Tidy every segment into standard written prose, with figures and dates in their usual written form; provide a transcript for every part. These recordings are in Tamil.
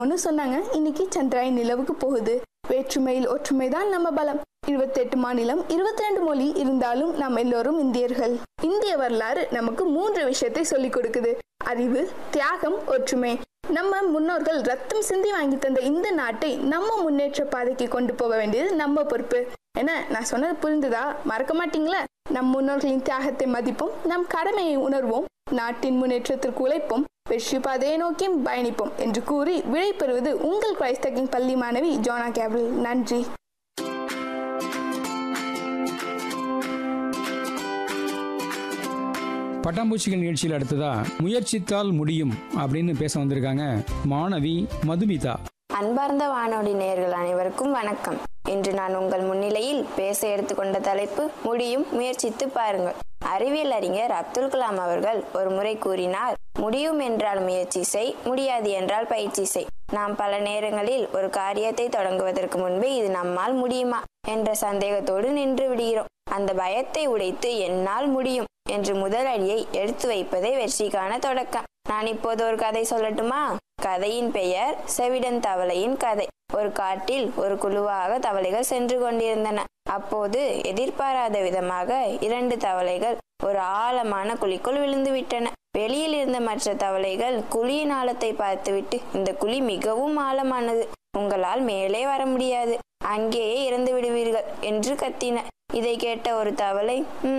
ஒன்று சொன்னாங்க, இன்னைக்கு சந்திராயன் நிலவுக்கு போகுது. வேற்றுமையில் ஒற்றுமை தான் நம்ம பலம். 28 மாநிலம், 22 மொழி இருந்தாலும் நாம் எல்லோரும் இந்தியர்கள். இந்திய வரலாறு நமக்கு 3 விஷயத்தை சொல்லிக் கொடுக்குது: அறிவு, தியாகம், ஒற்றுமை. நம்ம முன்னோர்கள் ரத்தம் சிந்தி வாங்கி தந்த இந்த நாட்டை நம்ம முன்னேற்ற பாதைக்கு கொண்டு போக வேண்டியது நம்ம பொறுப்பு. என்ன, நான் சொன்னது புரிந்துதா? மறக்க மாட்டீங்களா? நம் முன்னோர்களின் தியாகத்தை மதிப்போம், நம் கடமையை உணர்வோம், நாட்டின் முன்னேற்றத்திற்கு உழைப்போம், வெற்றி பாதையை நோக்கி பயணிப்போம் என்று கூறி விடைபெறுவது உங்கள் கிரைஸ்ட் கிங் பள்ளி மாணவி ஜோனா கேப்ரியல். நன்றி. பட்டாம்பூச்சிகள் நிகழ்ச்சியில் அடுத்ததா முயற்சித்தால் முடியும் அப்படின்னு பேச வந்திருக்காங்க மாணவி மதுமிதா. அன்பார்ந்த வானொலி நேயர்கள் அனைவருக்கும் வணக்கம். இன்று நான் உங்கள் முன்னிலையில் பேச எடுத்துக்கொண்ட தலைப்பு முடியும், முயற்சித்து பாருங்கள். அறிவியல் அறிஞர் அப்துல் கலாம் அவர்கள் ஒரு முறை கூறினார், முடியும் என்றால் முயற்சி செய், முடியாது என்றால் பயிற்சி செய். நாம் பல நேரங்களில் ஒரு காரியத்தை தொடங்குவதற்கு முன்பே இது நம்மால் முடியுமா என்ற சந்தேகத்தோடு நின்று விடுகிறோம். அந்த பயத்தை உடைத்து என்னால் முடியும் என்று முதல் அடியை எடுத்து வைப்பதே வெற்றிக்கான தொடக்கம். நான் இப்போது ஒரு கதை சொல்லட்டுமா? கதையின் பெயர் செவிடன் தவளையின் கதை. ஒரு காட்டில் ஒரு குழுவாக தவளைகள் சென்று கொண்டிருந்தன. அப்போது எதிர்பாராத விதமாக 2 தவளைகள் ஒரு ஆழமான குழிக்குள் விழுந்து விட்டன. வெளியில் இருந்த மற்ற தவளைகள் குழியின் ஆழத்தை பார்த்துவிட்டு, இந்த குழி மிகவும் ஆழமானது, உங்களால் மேலே வர முடியாது, அங்கேயே இறந்து விடுவீர்கள் என்று கத்தின. இதை கேட்ட ஒரு தவளை,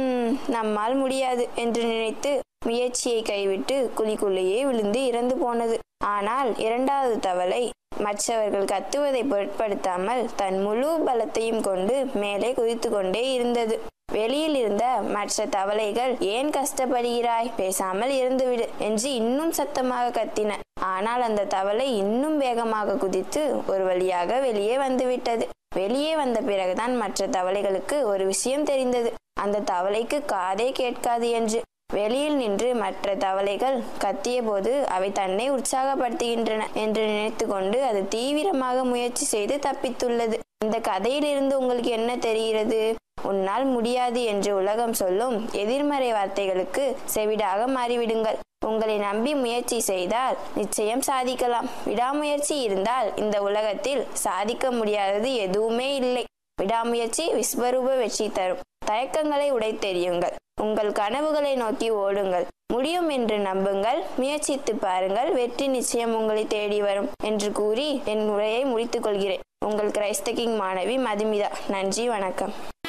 நம்மால் முடியாது என்று நினைத்து முயற்சியை கைவிட்டு குழிக்குள்ளேயே விழுந்து இறந்து போனது. ஆனால் 2வது தவளை மற்றவர்கள் கத்துவதை பொருட்படுத்தாமல் தன் முழு பலத்தையும் கொண்டு மேலே குதித்து கொண்டே இருந்தது. வெளியில் இருந்த மற்ற தவளைகள், ஏன் கஷ்டப்படுகிறாய், பேசாமல் இருந்துவிடு என்று இன்னும் சத்தமாக கத்தின. ஆனால் அந்த தவளை இன்னும் வேகமாக குதித்து ஒரு வழியாக வெளியே வந்துவிட்டது. வெளியே வந்த பிறகுதான் மற்ற தவளைகளுக்கு ஒரு விஷயம் தெரிந்தது. அந்த தவளைக்கு காதே கேட்காது என்று. வெளியில் நின்று மற்ற தவளைகள் கத்திய போது அவை தன்னை உற்சாகப்படுத்துகின்றன என்று நினைத்து கொண்டு அது தீவிரமாக முயற்சி செய்து தப்பித்துள்ளது. இந்த கதையிலிருந்து உங்களுக்கு என்ன தெரிகிறது? உன்னால் முடியாது என்று உலகம் சொல்லும் எதிர்மறை வார்த்தைகளுக்கு செவிடாக மாறிவிடுங்கள். உங்களை நம்பி முயற்சி செய்தால் நிச்சயம் சாதிக்கலாம். விடாமுயற்சி இருந்தால் இந்த உலகத்தில் சாதிக்க முடியாதது எதுவுமே இல்லை. விடாமுயற்சி விஸ்வரூப வெற்றி தரும். தயக்கங்களை உடைத்தெறியுங்கள். உங்கள் கனவுகளை நோக்கி ஓடுங்கள். முடியும் என்று நம்புங்கள். முயற்சித்து பாருங்கள். வெற்றி நிச்சயம் உங்களை தேடி வரும் என்று கூறி என் உரையை முடித்துக் கொள்கிறேன். உங்கள் கிரைஸ்ட் கிங் மாணவி மதுமிதா. நன்றி, வணக்கம்.